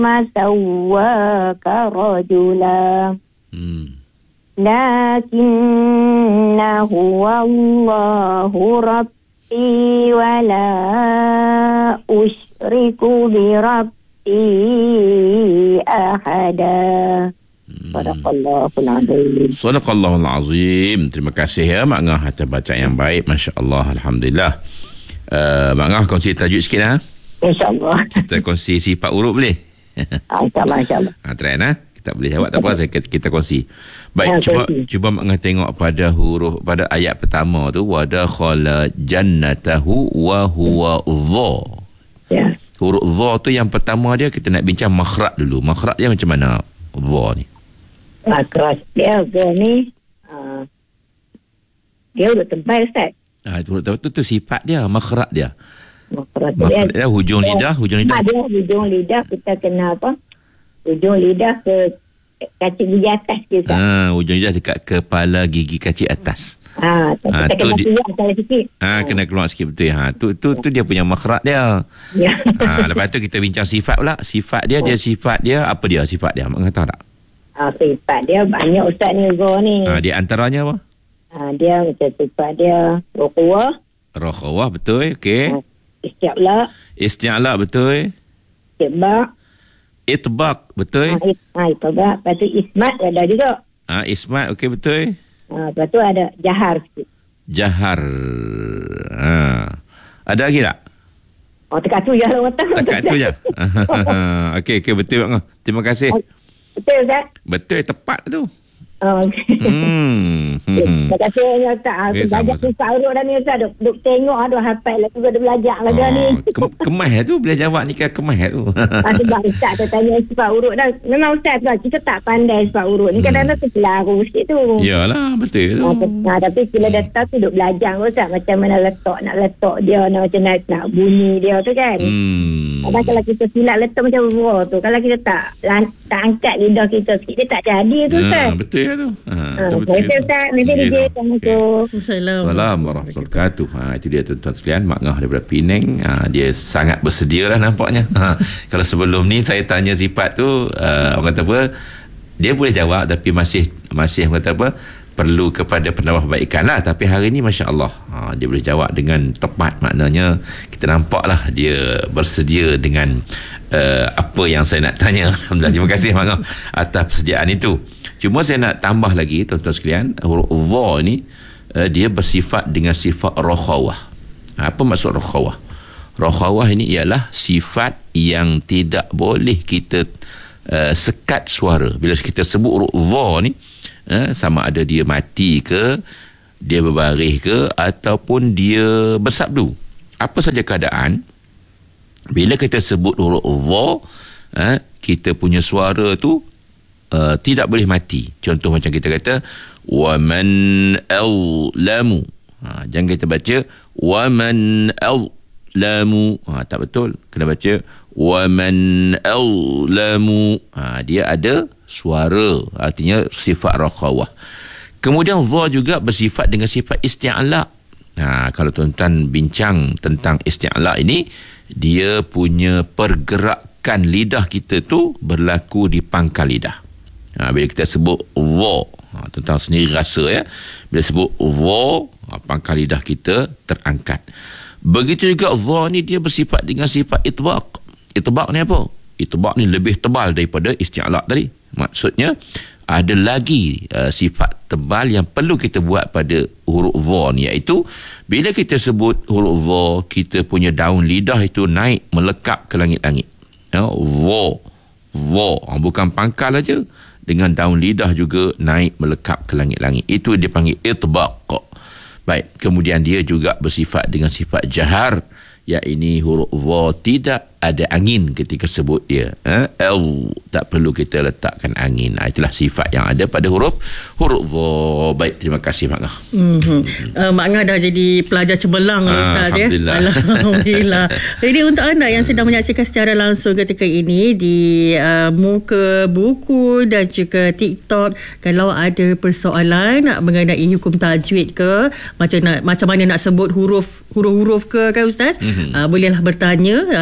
سواك رجلا لكنه الله ربي ولا أشرك بربي أحدا. Sadaqallahul Azim. Sadaqallahul Azim. Terima kasih ya Mak Ngah atas bacaan yang baik. Masya Allah, Alhamdulillah. Mak Ngah kongsi tajuk sikit ha? InsyaAllah. Kita kongsi sifat huruf boleh? InsyaAllah. Try tak boleh jawab tak apa, kita kongsi. Baik, cuba Mak Ngah tengok pada huruf, pada ayat pertama tu, wa dakhala jannatahu wa huwa dha. Ya. Huruf dha tu yang pertama dia, kita nak bincang makhraj dulu. Makhraj dia macam mana dha ni? Makhraj dia ni dia udah tebal Ustaz. Itu sifat dia, makhraj dia. Makhraj dia hujung lidah. Hujung lidah kita kena apa? Hujung lidah ke kacik gigi atas ke Ustaz. Hujung lidah dekat kepala gigi kacik atas. Kita kena keluar sikit. Kena keluar sikit, betul. Tu dia punya makhraj dia. Ya. Lepas tu kita bincang sifat pula. Sifat dia apa dia sifat dia? Mak tahu tak? Sifat dia banyak Ustaz ni ni. Dia antaranya apa? Dia macam sifat dia Rokhawah, betul. Okey. Isti'la, betul. Itbaq, betul. Itbaq. Lepas tu ismat ada juga. Ismat, okey, betul. Lepas tu ada jahar. Ada lagi tak? Tekat tu je lah. Tekat tu je. Okey, betul Mak. Terima kasih. Betul Ustaz? Betul, tepat tu. Terima kasih Ustaz. Belajar sifat huruf dah ni Ustaz. Duk tengok hafal lah tu, ada belajar lah ni. Kemas tu bila jawab ni kan, kemas tu. Sebab Ustaz tu tanya sifat huruf dah. Memang Ustaz tu kita tak pandai sifat huruf ni, kadang-kadang terpelaru sikit tu. Yalah, betul tu. Tapi bila dah tahu tu duk belajar Ustaz, macam mana nak letak dia, macam nak bunyi dia tu kan. Kadang kalau kita silap letak macam huruf tu, kalau kita tak angkat lidah kita sikit, dia tak jadi tu Ustaz. Betul tu. Betul Ustaz. Nanti DJ. Assalamualaikum warahmatullahi wabarakatuh. Itu dia tuan-tuan sekalian, Mak Ngah daripada Penang. Dia sangat bersedia lah nampaknya. Kalau sebelum ni saya tanya sifat tu, orang kata apa, dia boleh jawab tapi masih orang kata apa, perlu kepada penambah perbaikan lah. Tapi hari ni Masya Allah, dia boleh jawab dengan tepat. Maknanya kita nampak lah dia bersedia dengan apa yang saya nak tanya. Alhamdulillah, terima kasih Mak Ngah atas persediaan itu. Cuma saya nak tambah lagi tuan-tuan sekalian, huruf dha ni dia bersifat dengan sifat rokhawah. Apa maksud rokhawah? Rokhawah ini ialah sifat yang tidak boleh kita sekat suara. Bila kita sebut huruf dha ni, sama ada dia mati ke, dia berbaris ke, ataupun dia bersabdu, apa saja keadaan, bila kita sebut huruf dha, kita punya suara tu tidak boleh mati. Contoh macam kita kata wa man awlamu, jangan kita baca wa man awlamu, tak betul. Kena baca wa man awlamu. Dia ada suara, artinya sifat rakhawah. Kemudian dha juga bersifat dengan sifat isti'la. Kalau tuan-tuan bincang tentang isti'la ini, dia punya pergerakan lidah kita tu berlaku di pangkal lidah. Bila kita sebut dha, tuan-tuan sendiri rasa ya, bila sebut dha, pangkal lidah kita terangkat. Begitu juga dha ni dia bersifat dengan sifat itbaq. Itbaq ni apa? Itbaq ni lebih tebal daripada isti'la tadi. Maksudnya ada lagi sifat tebal yang perlu kita buat pada huruf dha ni, iaitu bila kita sebut huruf dha, kita punya daun lidah itu naik melekap ke langit-langit. Dha, bukan pangkal aja, dengan daun lidah juga naik melekap ke langit-langit. Itu dia panggil itbaq. Baik, kemudian dia juga bersifat dengan sifat jahar, iaitu huruf dha tidak ada angin ketika sebut dia. Tak perlu kita letakkan angin. Itulah sifat yang ada pada huruf dha. Baik, terima kasih Mak Ngah. Mak Ngah dah jadi pelajar cemerlang Ustaz ya. Alhamdulillah. Jadi untuk anda yang sedang menyaksikan secara langsung ketika ini di muka buku dan juga TikTok, kalau ada persoalan mengenai hukum tajwid ke, macam mana nak sebut huruf ke kan Ustaz, bolehlah bertanya, tinggalkan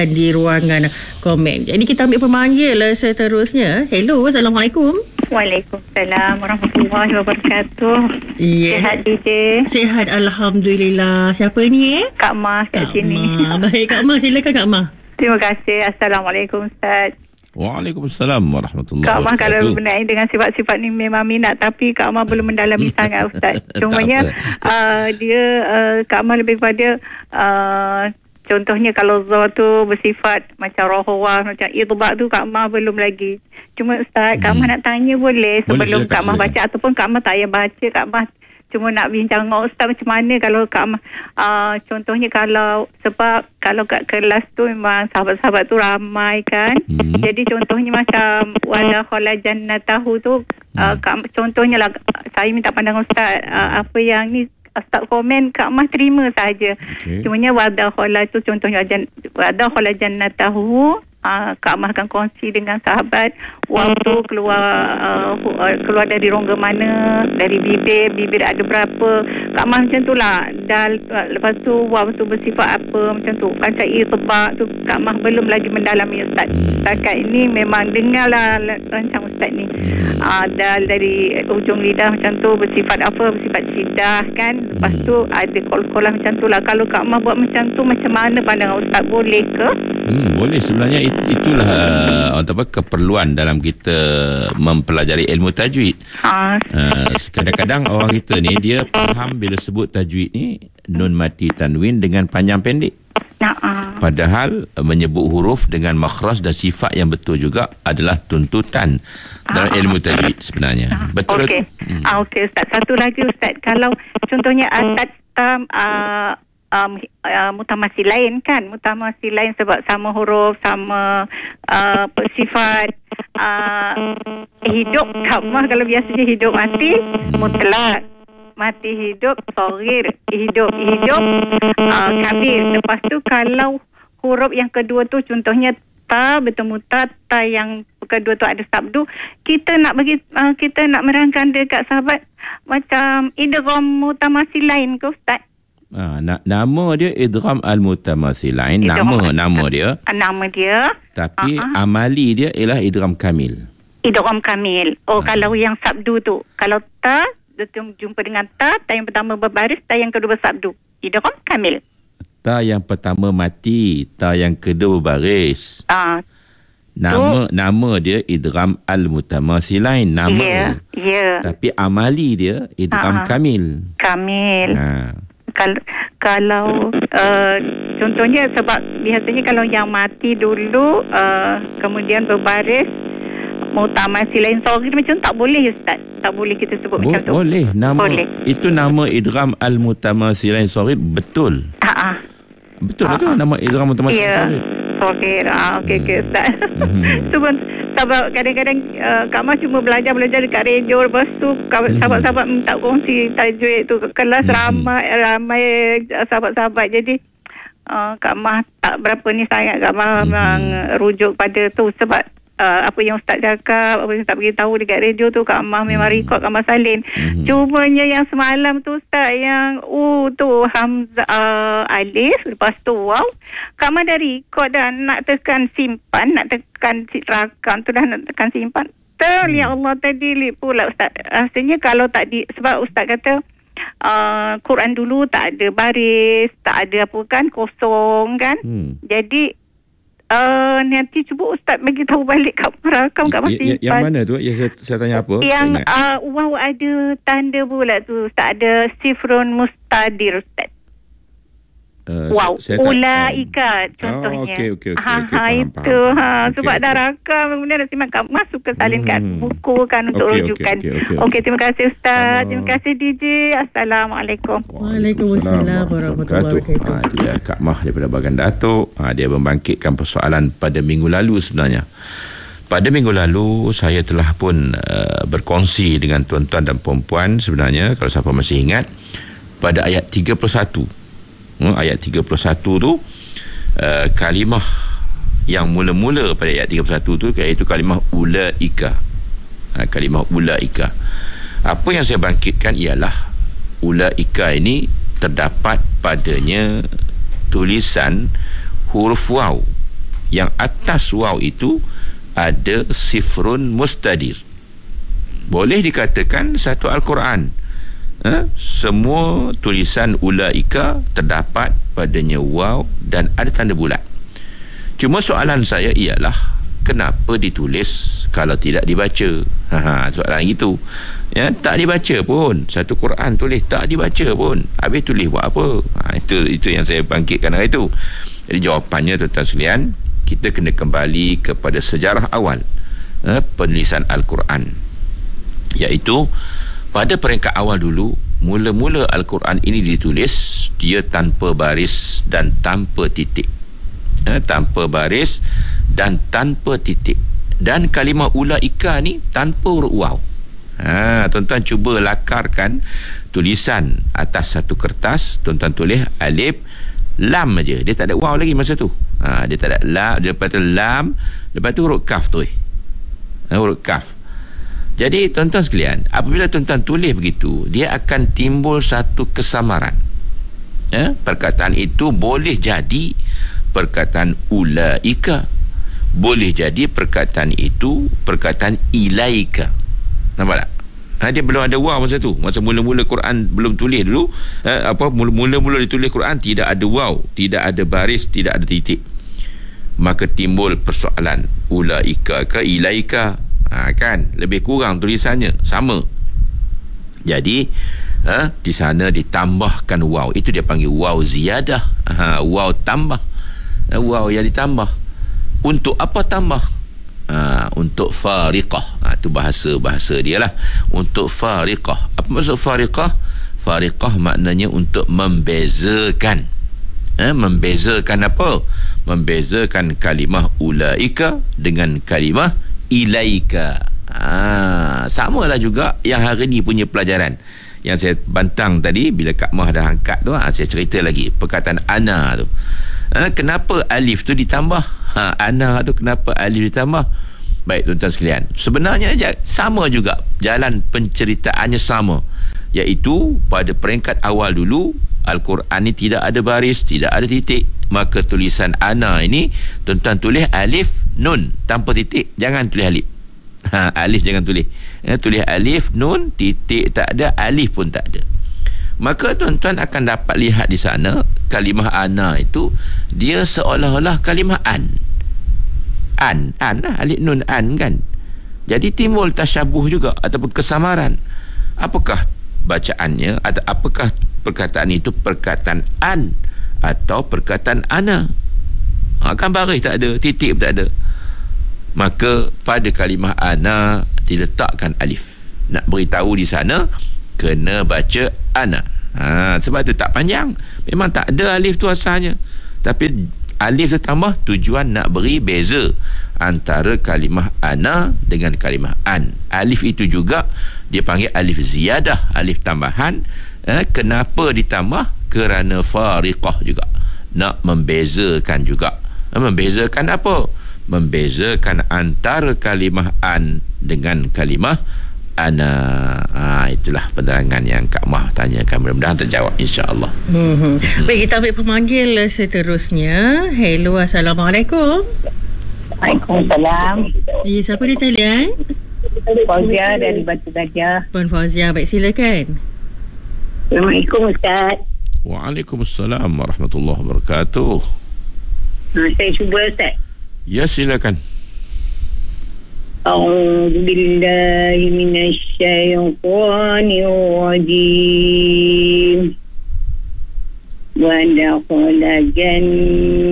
kongsikan di ruangan komen. Jadi kita ambil pemanggil seterusnya. Hello, Assalamualaikum. Waalaikumsalam warahmatullahi wabarakatuh. Yes. Sihat DJ? Sihat, Alhamdulillah. Siapa ni? Kak Ma kat sini. Baik Kak Ma, silakan Kak Ma. Terima kasih. Assalamualaikum Ustaz. Waalaikumsalam warahmatullahi Kak Ma wabarakatuh. kalau berkenaan dengan sifat-sifat ni memang minat, tapi Kak Ma belum mendalami sangat Ustaz. Cumanya dia Kak Ma lebih kepada contohnya kalau Zul tu bersifat macam rohwah, macam itbaq tu Kak Ma belum lagi. Cuma Ustaz, Kak Ma nak tanya boleh sebelum Kak Ma baca, ataupun Kak Ma tak payah baca, Kak Ma cuma nak bincang dengan Ustaz macam mana kalau Kak Ma contohnya sebab kalau kat kelas tu memang sahabat-sahabat tu ramai kan. Jadi contohnya macam wala khala jannatahu tu contohnya lah saya minta pandangan Ustaz, apa yang ni Ustaz komen Kak Ma terima saja. Cumanya wada khala tu contohnya wada khala jannatahu, Kak Ma akan kongsi dengan sahabat waktu keluar dari rongga mana, dari bibir ada berapa. Kak Ma macam tu lah. Dan lepas tu waktu bersifat apa macam tu. Macam itbaq tu Kak Ma belum lagi mendalami Ustaz. Setakat ini memang dengarlah rancang Ustaz ni. Dan dari ujung lidah macam tu bersifat apa, bersifat sidah kan. Lepas tu ada kol-kolah macam tu lah. Kalau Kak Ma buat macam tu, macam mana pandangan Ustaz, boleh ke? Boleh. Sebenarnya itulah keperluan dalam kita mempelajari ilmu tajwid. Kadang-kadang orang kita ni dia faham bila sebut tajwid ni nun mati tanwin dengan panjang pendek. Padahal menyebut huruf dengan makhraj dan sifat yang betul juga adalah tuntutan dalam ilmu tajwid sebenarnya. Betul okay. Okey Ustaz. Satu lagi Ustaz, kalau contohnya mutamasilain kan, mutamasilain sebab sama huruf, sama sifat. Hidup Kak Ma kalau biasanya hidup mati mutlak, mati hidup saghir, hidup kabir. Lepas tu kalau huruf yang kedua tu contohnya ta bertemu ta yang kedua tu ada sabdu, kita nak merangkan dekat sahabat macam idgham mutamasilain ke Ustaz? Nama dia idgham al-mutamasilain, nama dia. Tapi amali dia ialah idgham kamil. Idgham kamil. Kalau yang sabdu tu, kalau ta jumpa dengan ta yang pertama berbaris, ta yang kedua bersabdu, idgham kamil. Ta yang pertama mati, ta yang kedua berbaris. Nama dia idgham al-mutamasilain, nama. Tapi amali dia idgham kamil. Kalau contohnya sebab biasanya kalau yang mati dulu kemudian berbaris mutamasilain saghir macam tak boleh Ustaz. Tak boleh kita sebut macam tu. Boleh. Itu nama idgham al-mutamasilain saghir betul. Betul nama idgham mutamasilain saghir. Okey Ustaz. Sebab kadang-kadang Kak Ma cuma belajar dekat radio, lepas tu sahabat-sahabat minta kongsi tajwid tu, kelas ramai sahabat-sahabat. Jadi Kak Ma tak berapa ni sangat. Kak Ma memang rujuk pada tu sebab apa yang Ustaz cakap, apa yang Ustaz beritahu dekat radio tu, Kak Ma memang rekod, Kak Ma salin. Cumanya yang semalam tu Ustaz, yang tu Hamzah alif, lepas tu waw, Kak Ma dah rekod dan nak tekan simpan, nak tekan rakam tu dah nak tekan simpan. Ya Allah, terdelete pula Ustaz. Rasanya kalau tak sebab Ustaz kata Quran dulu tak ada baris, tak ada apa kan, kosong kan. Jadi nanti cuba Ustaz bagi tahu balik kat rakam kat masih yang mana tu? Yang saya tanya apa? Yang wow ada tanda pula tu Ustaz, ada sifrun mustadir Ustaz. Wow, ulaika contohnya. Okey. Itu sebab dah rakam kemudian nanti masuk ke salin kat buku kan untuk rujukan. Okey, terima kasih Ustaz. Terima kasih DJ. Assalamualaikum. Waalaikumsalam warahmatullahi wabarakatuh. Kak Mah daripada Bagan Datuk, dia membangkitkan persoalan pada minggu lalu sebenarnya. Pada minggu lalu saya telah pun berkongsi dengan tuan-tuan dan puan-puan sebenarnya, kalau siapa masih ingat, pada ayat 31. Ayat 31 tu kalimah yang mula-mula pada ayat 31 tu iaitu kalimah ulaika. Kalimah ulaika. Apa yang saya bangkitkan ialah ulaika ini terdapat padanya tulisan huruf waw yang atas waw itu ada sifrun mustadir. Boleh dikatakan satu Al-Quran, semua tulisan ulaika terdapat padanya waw dan ada tanda bulat. Cuma soalan saya ialah, kenapa ditulis kalau tidak dibaca? Soalan itu. Tak dibaca pun. Satu Quran tulis tak dibaca pun. Habis tulis buat apa? Itu yang saya bangkitkan hari itu. Jadi jawapannya, tuan-tuan sekalian, kita kena kembali kepada sejarah awal penulisan Al-Quran, iaitu pada peringkat awal dulu, mula-mula Al-Quran ini ditulis, dia tanpa baris dan tanpa titik. Tanpa baris dan tanpa titik. Dan kalimah ulaika ni tanpa huruf waw. Tuan-tuan cuba lakarkan tulisan atas satu kertas, tuan-tuan tulis alif lam aja, dia tak ada waw lagi masa tu. Dia tak ada lam, lepas tu lam, lepas tu huruf kaf tu. Huruf kaf. Jadi tuan-tuan sekalian, apabila tuan-tuan tulis begitu, dia akan timbul satu kesamaran. Perkataan itu boleh jadi perkataan ulaika, boleh jadi perkataan itu perkataan ilaika. Nampak tak? Dia belum ada waw masa tu. Masa mula-mula Quran belum tulis dulu, mula-mula ditulis Quran tidak ada waw, tidak ada baris, tidak ada titik. Maka timbul persoalan, ulaika ke ilaika? Kan lebih kurang tulisannya sama. Jadi di sana ditambahkan waw, itu dia panggil waw ziyadah. Waw tambah, waw yang ditambah. Untuk apa tambah? Untuk fariqah. Itu bahasa dia lah. Untuk fariqah. Apa maksud fariqah? Fariqah maknanya untuk membezakan. Membezakan apa? Membezakan kalimah ulaika dengan kalimah ilaika. Samalah juga yang hari ni punya pelajaran yang saya bantang tadi bila Kak Mah dah angkat tu. Saya cerita lagi perkataan ana tu. Kenapa alif tu ditambah? Ana tu kenapa alif ditambah? Baik tuan-tuan sekalian, sebenarnya sama juga, jalan penceritaannya sama, iaitu pada peringkat awal dulu Al-Quran ni tidak ada baris, tidak ada titik. Maka tulisan ana ini tuan-tuan tulis alif nun tanpa titik, jangan tulis alif. Alif jangan tulis. Tulis alif nun, titik tak ada, alif pun tak ada. Maka tuan-tuan akan dapat lihat di sana kalimah ana itu dia seolah-olah kalimah an lah, alif nun an kan. Jadi timbul tasyabuh juga ataupun kesamaran. Apakah bacaannya atau apakah perkataan itu perkataan an atau perkataan ana? Kan baris tak ada, titik pun tak ada. Maka pada kalimah ana diletakkan alif. Nak beritahu di sana kena baca ana. Sebab tu tak panjang. Memang tak ada alif tu asalnya. Tapi alif tu tambah tujuan nak beri beza antara kalimah ana dengan kalimah an. Alif itu juga dia panggil alif ziyadah, alif tambahan. Kenapa ditambah? Kerana fariqah juga. Nak membezakan juga. Membezakan apa? Membezakan antara kalimah an dengan kalimah ana. Itulah penerangan yang Kak Mah tanyakan. Mudah-mudahan terjawab, insya-Allah. Baik, kita ambil pemanggil seterusnya. Hello, Assalamualaikum. Waalaikumsalam. Siapa di talian? Fauzia dari Batu Gajah. Puan Fauzia, baik, silakan. Assalamualaikum Ustaz. Waalaikumsalam warahmatullahi wabarakatuh. Saya cuba Ustaz. Ya, silakan. A'udzubillahi minasyaitonirrajim. Wa dakhala